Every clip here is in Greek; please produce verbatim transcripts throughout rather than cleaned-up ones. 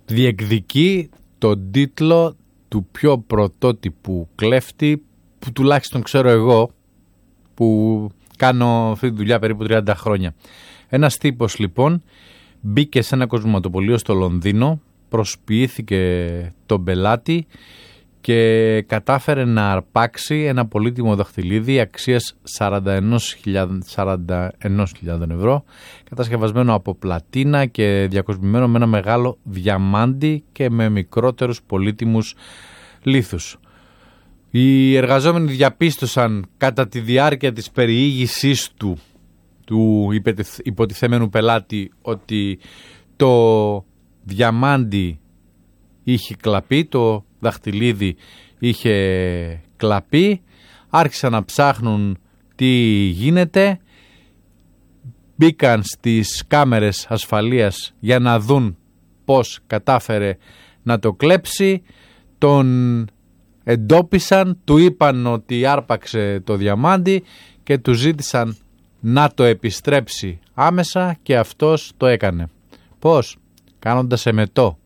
διεκδικεί τον τίτλο του πιο πρωτότυπου κλέφτη που τουλάχιστον ξέρω εγώ, που κάνω αυτή τη δουλειά περίπου τριάντα χρόνια. Ένας τύπος λοιπόν μπήκε σε ένα κοσμηματοπωλείο στο Λονδίνο, προσποιήθηκε τον πελάτη και κατάφερε να αρπάξει ένα πολύτιμο δαχτυλίδι αξίας σαράντα ένα χιλιάδες ευρώ, κατασκευασμένο από πλατίνα και διακοσμημένο με ένα μεγάλο διαμάντι και με μικρότερους πολύτιμους λίθους. Οι εργαζόμενοι διαπίστωσαν κατά τη διάρκεια της περιήγησής του του υποτιθέμενου πελάτη ότι το διαμάντι είχε κλαπεί, το δαχτυλίδι είχε κλαπεί. Άρχισαν να ψάχνουν τι γίνεται, μπήκαν στις κάμερες ασφαλείας για να δουν πώς κατάφερε να το κλέψει, τον εντόπισαν, του είπαν ότι άρπαξε το διαμάντι και του ζήτησαν να το επιστρέψει άμεσα και αυτός το έκανε. Πώς? Κάνοντας εμετό.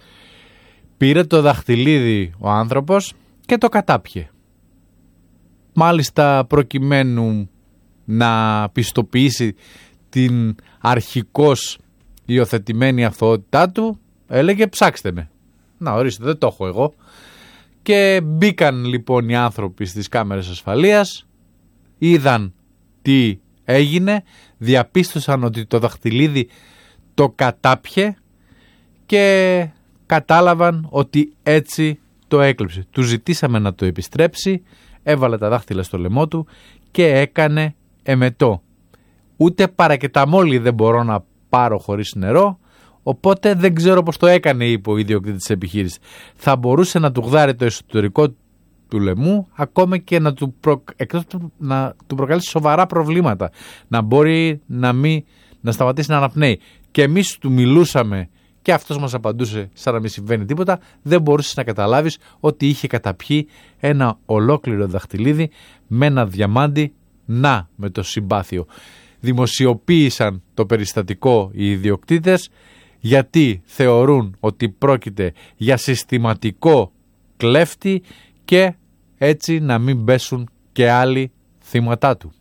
Πήρε το δαχτυλίδι ο άνθρωπος και το κατάπιε. Μάλιστα προκειμένου να πιστοποιήσει την αρχικώς υιοθετημένη αθωότητά του, έλεγε ψάξτε με. Να ορίστε, δεν το έχω εγώ. Και μπήκαν λοιπόν οι άνθρωποι στις κάμερες ασφαλείας, είδαν τι έγινε, διαπίστωσαν ότι το δαχτυλίδι το κατάπιε και κατάλαβαν ότι έτσι το έκλεψε. Του ζητήσαμε να το επιστρέψει, έβαλε τα δάχτυλα στο λαιμό του και έκανε εμετό. Ούτε παρακεταμόλι δεν μπορώ να πάρω χωρίς νερό, οπότε δεν ξέρω πώς το έκανε, είπε ο ιδιοκτήτης της επιχείρησης. Θα μπορούσε να του γδάρει το εσωτερικό του λαιμού, ακόμα και να του, προ... εκτός να του προκαλέσει σοβαρά προβλήματα. Να μπορεί να, μην... να σταματήσει να αναπνέει. Και εμείς του μιλούσαμε και αυτός μας απαντούσε σαν να μην συμβαίνει τίποτα. Δεν μπορούσες να καταλάβεις ότι είχε καταπιεί ένα ολόκληρο δαχτυλίδι με ένα διαμάντι, να με το συμπάθειο. Δημοσιοποίησαν το περιστατικό οι ιδιοκτήτες γιατί θεωρούν ότι πρόκειται για συστηματικό κλέφτη και έτσι να μην πέσουν και άλλοι θύματά του.